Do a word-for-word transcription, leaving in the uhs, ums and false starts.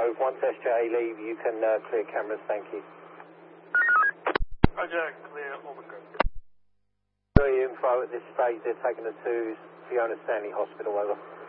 Grove. Once S J A leave, you can uh, clear cameras. Thank you. Roger, clear Auburn Grove. Info at this stage, they're taking her to Fiona Stanley Hospital, over.